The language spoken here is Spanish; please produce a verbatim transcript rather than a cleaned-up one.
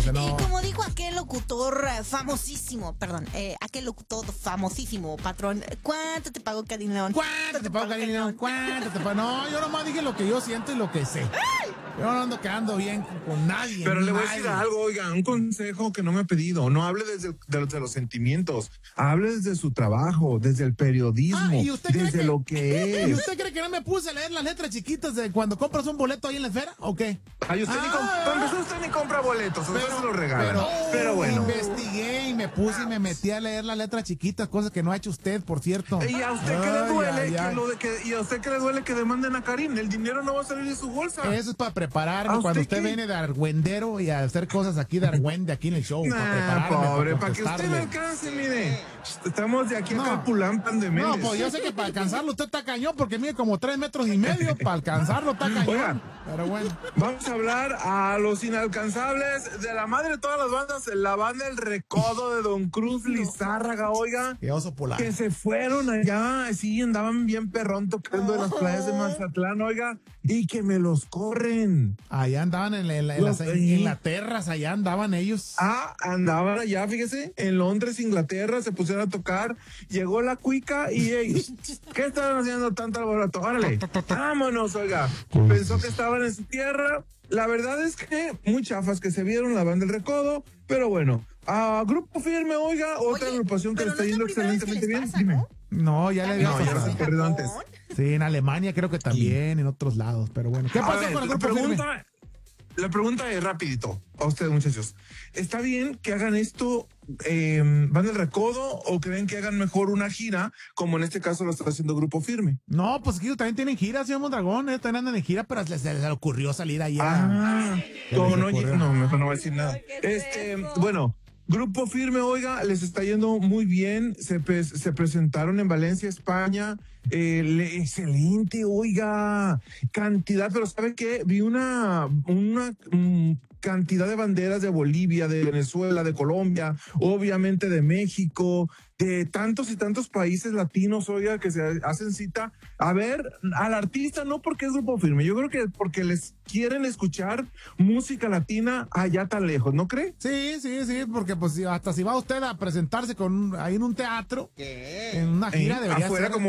que no. Y como dijo aquel locutor eh, famosísimo, perdón, eh, aquel locutor famosísimo, patrón, ¿cuánto te pagó Karim León? ¿Cuánto te pago, Karim León? ¿Cuánto te pago? No, yo nomás dije lo que yo siento y lo que sé. Yo no ando quedando bien con, con nadie. Pero le voy a nadie. decir algo, oiga, un consejo que no me ha pedido. No hable desde de, de los sentimientos, hable desde su trabajo, desde el periodismo, Ah, ¿y usted cree desde que- lo que ¿Y es. usted cree que no me puse a leer las letras chiquitas de cuando compras un boleto ahí en la esfera? ¿O qué? Ay, usted, ni Ah, com- para empezar, usted ni compra boletos, usted se los regala. Pero, Pero, bueno. investigué y me puse y me metí a leer las letras chiquitas, cosa que no ha hecho usted, por cierto. ¿Y a usted qué Ay, le duele? ay, que ay. lo de que, ¿Y a usted qué le duele que demanden a Karim? El dinero no va a salir de su bolsa. Eso es para prepararme ¿A cuando usted usted qué? viene de argüendero y a hacer cosas aquí de argüende aquí en el show. para Nah, prepararme, pobre, para para que usted me contestarle. alcance, mire. Estamos de aquí a No. Calpulampan de Méndez. No, pues yo sé que para alcanzarlo usted está cañón porque mide como tres metros y medio. Para alcanzarlo está cañón. Oiga. Pero bueno. Vamos a hablar a los inalcanzables de la madre de todas las bandas, la banda El Recodo de Don Cruz Lizárraga, oiga. Qué oso polar. Que se fueron allá, sí, andaban bien perrón tocando en las playas de Mazatlán, oiga, y que me los corren. Allá andaban en, la- en, la- en las, en, en las terras, allá andaban ellos. Ah, andaban allá, fíjese, en Londres, Inglaterra, se pusieron a tocar, llegó la cuica y, ey, ¿qué estaban haciendo tanto alboroto? Órale, vámonos, oiga. Pensó que estaban en su tierra. La verdad es que muy chafas que se vieron la banda El Recodo, pero bueno, a Grupo Firme, oiga, otra Oye, agrupación que le pero está no es yendo la primera vez que excelentemente les bien. pasa, Dime. ¿no? No, ya le había No, ya pasado. los he corrido antes. Sí, en Alemania creo que también, en otros lados. Pero bueno, ¿qué A pasó ver, con el la grupo firme? pregunta, la pregunta es rapidito a ustedes, muchachos. ¿Está bien que hagan esto, eh, van del Recodo, o creen que hagan mejor una gira, como en este caso lo está haciendo Grupo Firme? No, pues que ellos también tienen gira, señor Mondragón, ellos también andan en gira, pero les, les ocurrió salir allá. Ah, ¿Qué no, les no, ocurrió? no, mejor no voy a decir nada. Este, bueno, Grupo Firme, oiga, les está yendo muy bien. Se, pre- se presentaron en Valencia, España. Eh, le- excelente, oiga, cantidad, pero ¿sabe qué? Vi una, una mm, cantidad de banderas de Bolivia, de Venezuela, de Colombia, obviamente de México, de tantos y tantos países latinos, oiga, que se hacen cita a ver al artista, no porque es Grupo Firme, yo creo que porque les quieren escuchar música latina allá tan lejos, ¿no cree? Sí, sí, sí, porque pues si- hasta si va usted a presentarse con un- ahí en un teatro, en una gira Eh, debería afuera ser como